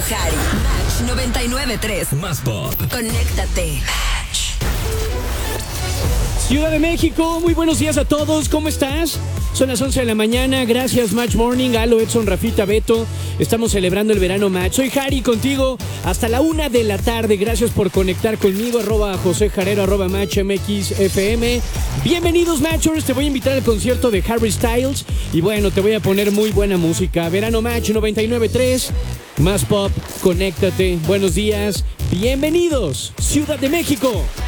Harry. Match 99.3. Más pop. Conéctate. Ciudad de México, muy buenos días a todos, ¿cómo estás? Son las 11 de la mañana, gracias Match Morning, Alo, Edson, Rafita, Beto. Estamos celebrando el verano Match. Soy Harry contigo hasta la 1 de la tarde. Gracias por conectar conmigo, @José Jarero, @Match MX FM. Bienvenidos Matchers, te voy a invitar al concierto de Harry Styles. Y bueno, te voy a poner muy buena música. Verano Match 99.3, más pop, conéctate. Buenos días, bienvenidos, Ciudad de México.